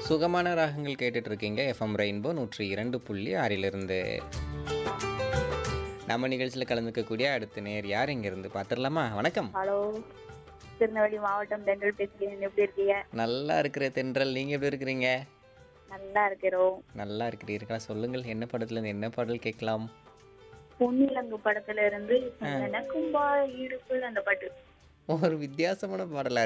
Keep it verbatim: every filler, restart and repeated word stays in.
சுகமான ராகங்கள் கேட்டுட்டு இருக்கீங்க எஃப்எம் ரெயின்போ நூற்றி இரண்டு புள்ளி ஆறிலிருந்து. நம்ம நிகழ்ச்சியில் கலந்துக்கக்கூடிய அடுத்த நேர் யார் இங்கிருந்து பார்த்துடலாமா? வணக்கம். ஹலோ, திருநெல்வேலி மாவட்டம் தென்றல் பேசுகிறேன். எப்படி இருக்கீங்க? நல்லா இருக்கிற தென்றல், நீங்க எப்படி இருக்கிறீங்க? நல்லா இருக்கிறோம். நல்லா இருக்கிறீர்களா? சொல்லுங்கள், என்ன படத்துல இருந்து என்ன பாடல் கேட்கலாம்? பொன்னிலங்கு படத்துல இருந்து ஆ, எனக்கும் பாய் இடுப்புல அந்த பாட்டு. ஒரு வித்தியாசமான பாடலா